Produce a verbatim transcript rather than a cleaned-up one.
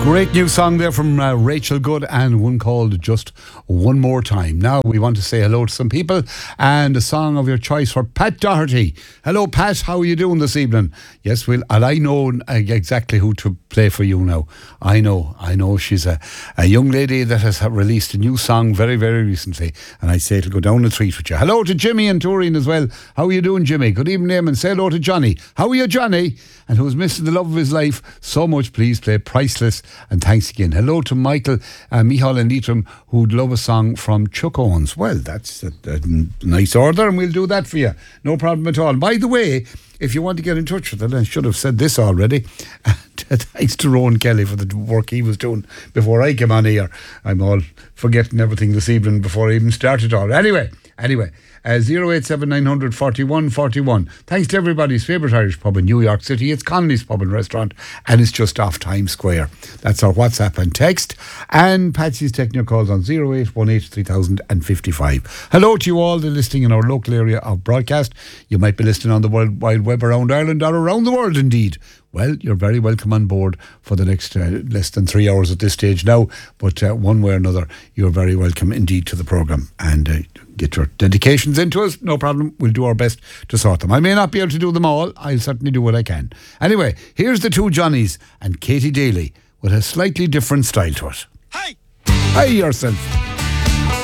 Great new song there from uh, Rachel Good, and one called Just One More Time. Now we want to say hello to some people, and a song of your choice for Pat Doherty. Hello Pat, how are you doing this evening? Yes, well, and I know exactly who to play for you now. I know, I know she's a, a young lady that has released a new song very, very recently, and I say it'll go down a treat with you. Hello to Jimmy and Toreen as well. How are you doing, Jimmy? Good evening, and say hello to Johnny. How are you, Johnny? And who's missing the love of his life so much, please play Priceless. And thanks again. Hello to Michael, uh, Michal and Leitrim, who'd love a song from Chuck Owens. Well, that's a, a nice order, and we'll do that for you. No problem at all. By the way, if you want to get in touch with it, I should have said this already. Thanks to Rowan Kelly for the work he was doing before I came on here. I'm all forgetting everything this evening before I even started all. Anyway, anyway. Uh, zero eight seven nine hundred forty-one forty-one. Thanks to everybody's favourite Irish pub in New York City. It's Connolly's Pub and Restaurant, and it's just off Times Square. That's our WhatsApp and text. And Patsy's taking your calls on zero eight one eight three thousand fifty-five. Hello to you all that are listening in our local area of broadcast. You might be listening on the World Wide Web around Ireland or around the world indeed. Well, you're very welcome on board for the next uh, less than three hours at this stage now. But uh, one way or another, you're very welcome indeed to the programme. And uh, get your dedications into us, no problem. We'll do our best to sort them. I may not be able to do them all. I'll certainly do what I can. Anyway, here's the two Johnnies and Katie Daly with a slightly different style to it. Hey! Hey yourself.